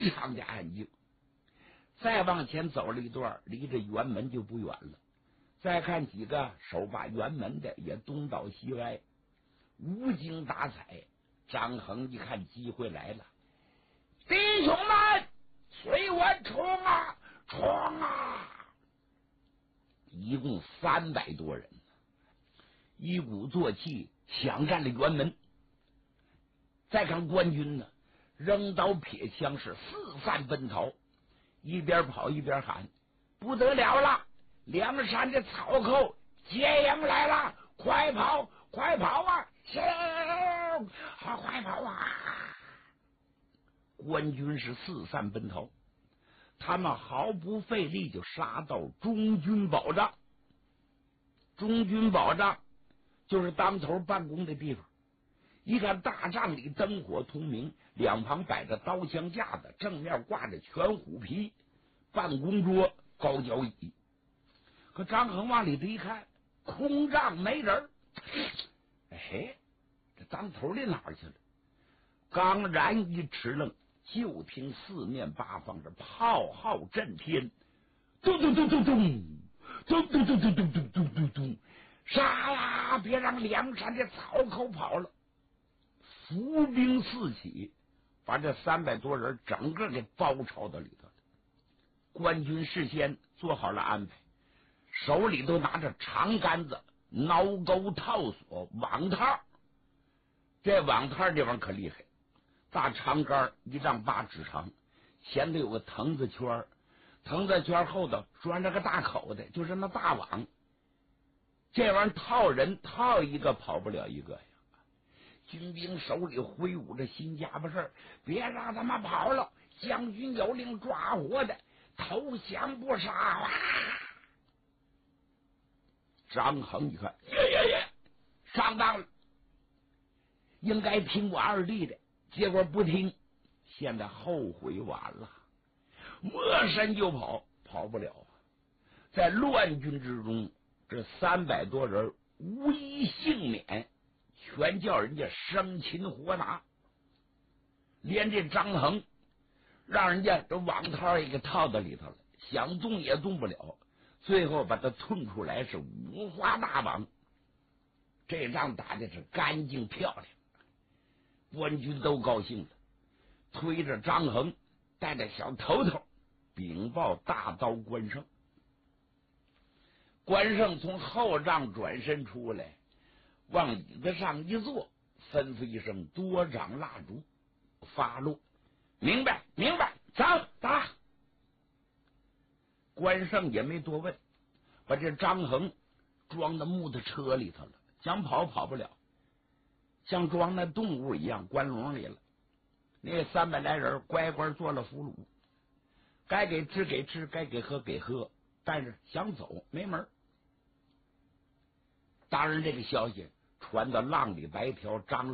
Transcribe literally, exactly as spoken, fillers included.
常的安静。再往前走了一段，离这辕门就不远了。再看几个手把辕门的也东倒西歪，无精打采。张衡一看机会来了，弟兄们，随我冲啊冲啊！一共三百多人，一鼓作气抢占了辕门。再看官军呢，扔刀撇枪是四散奔逃，一边跑一边喊：不得了了，梁山的草寇接应来了，快跑快跑啊，行，好快跑啊！官军是四散奔逃，他们毫不费力就杀到中军保障。中军保障就是当头办公的地方。一看大帐里灯火通明，两旁摆着刀枪架子，正面挂着全虎皮，办公桌高脚椅。可张衡往里头一看，空帐没人。哎，这当头的哪儿去了？刚然一齿愣，就听四面八方的炮号震天，咚咚咚咚咚咚咚咚咚咚咚咚咚咚，杀呀！别让梁山的草寇跑了！伏兵四起，把这三百多人整个给包抄到里头了。官军事先做好了安排，手里都拿着长杆子、挠钩、套索、网套。这网套这玩意儿可厉害，大长杆一丈八尺长，前头有个藤子圈，藤子圈后头拴着个大口袋，就是那大网。这玩意儿套人套一个跑不了一个呀。军兵手里挥舞着新家伙事儿，别让他们跑了！将军有令，抓活的，投降不杀啊！张衡一看，耶耶耶，上当了，应该听我二弟的，结果不听，现在后悔晚了，摸身就跑，跑不了啊！在乱军之中，这三百多人无一幸免。全叫人家生擒活拿，连这张衡让人家这网套也给套到里头了，想动也动不了，最后把他吞出来是五花大绑。这仗打的是干净漂亮，官军都高兴了，推着张衡带着小头头禀报大刀关胜。关胜从后帐转身出来，往椅子上一坐，吩咐一声：多掌蜡烛，发落。明白，明白，走打。关胜也没多问，把这张衡装到木头车里头了，想跑跑不了，像装那动物一样关笼里了。那三百来人乖乖做了俘虏，该给吃给吃，该给喝给喝，但是想走没门。当然，这个消息传到浪里白条张